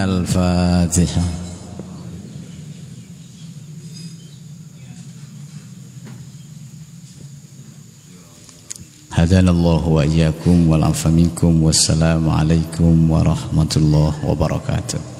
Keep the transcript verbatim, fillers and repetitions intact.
Al-Fatihah. Hadanallahu wa iyyakum wal afa minkum. Wassalamu alaikum warahmatullahi wabarakatuh.